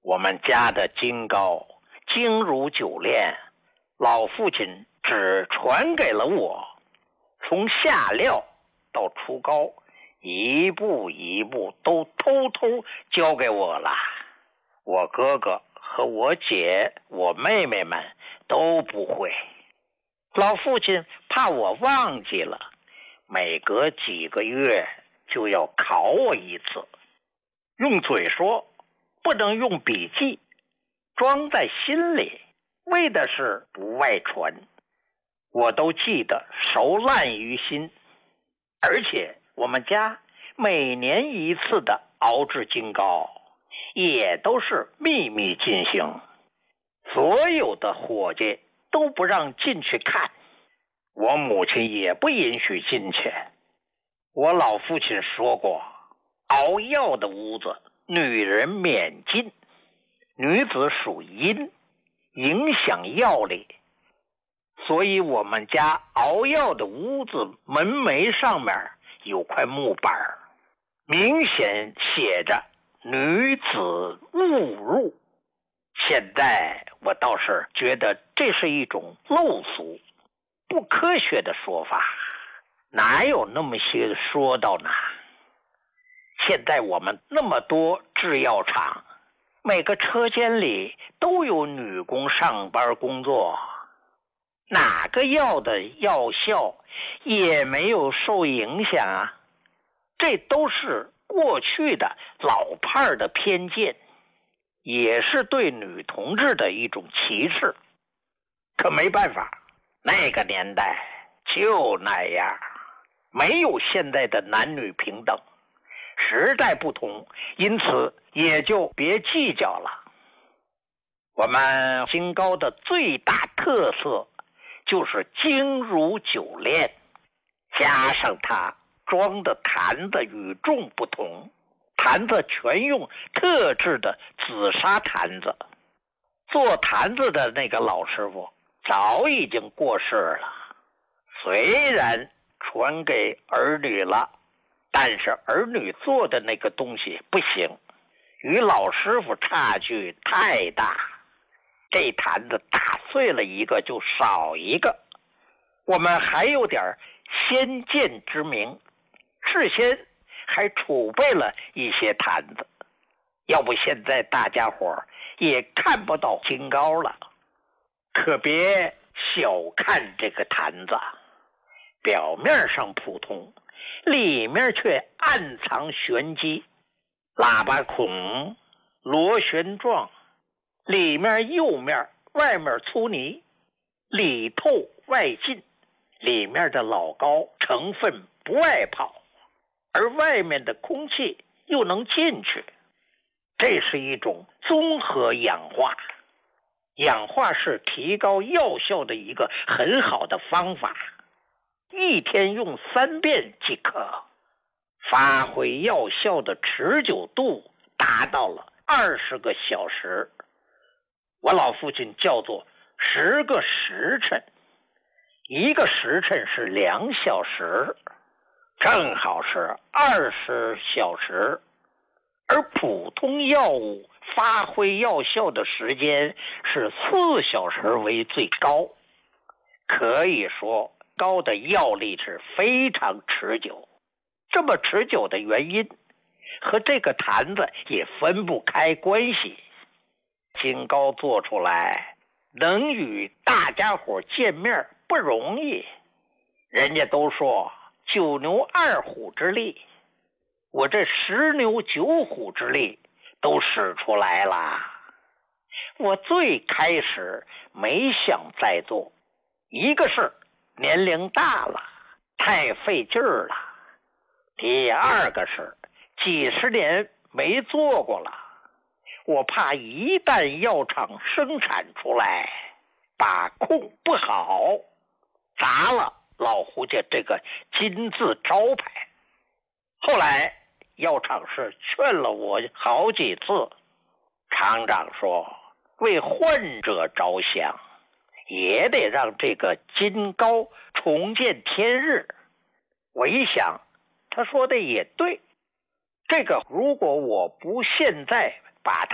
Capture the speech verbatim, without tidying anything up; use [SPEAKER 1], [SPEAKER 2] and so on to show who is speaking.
[SPEAKER 1] 我们家的金糕精如酒炼，老父亲只传给了我，从下料到出糕，一步一步都偷偷教给我了。我哥哥和我姐、我妹妹们都不会。老父亲怕我忘记了，每隔几个月就要考我一次，用嘴说，不能用笔记，装在心里，为的是不外传。我都记得熟烂于心，而且我们家每年一次的熬制金糕也都是秘密进行，所有的伙计都不让进去看，我母亲也不允许进去。我老父亲说过，熬药的屋子女人免进，女子属阴，影响药力，所以我们家熬药的屋子门楣上面有块木板，明显写着女子勿入。现在我倒是觉得这是一种陋俗、不科学的说法，哪有那么些说道呢？现在我们那么多制药厂，每个车间里都有女工上班工作，哪个药的药效也没有受影响啊。这都是过去的老派的偏见，也是对女同志的一种歧视。可没办法，那个年代就那样，没有现在的男女平等，时代不同，因此也就别计较了。我们金糕的最大特色就是精如酒炼，加上它装的坛子与众不同，坛子全用特制的紫砂坛子。做坛子的那个老师傅早已经过世了，虽然传给儿女了，但是儿女做的那个东西不行，与老师傅差距太大，这坛子打碎了一个就少一个。我们还有点先见之明，事先还储备了一些坛子，要不现在大家伙也看不到金糕了。可别小看这个坛子，表面上普通，里面却暗藏玄机。喇叭孔螺旋状，里面釉面，外面粗泥，里透外进，里面的老膏成分不外跑，而外面的空气又能进去，这是一种综合氧化。氧化是提高药效的一个很好的方法，一天用三遍即可，发挥药效的持久度达到了二十个小时。我老父亲叫做十个时辰，一个时辰是两小时，正好是二十小时。而普通药物发挥药效的时间是四小时为最高，可以说高的药力是非常持久。这么持久的原因和这个坛子也分不开关系。金糕做出来能与大家伙见面不容易，人家都说九牛二虎之力，我这十牛九虎之力都使出来了。我最开始没想再做，一个是年龄大了，太费劲儿了；第二个是几十年没做过了，我怕一旦药厂生产出来，把控不好，砸了老胡家这个金字招牌。后来药厂是劝了我好几次，厂长说为患者着想，也得让这个金糕重见天日。我一想，他说的也对，这个如果我不现在把它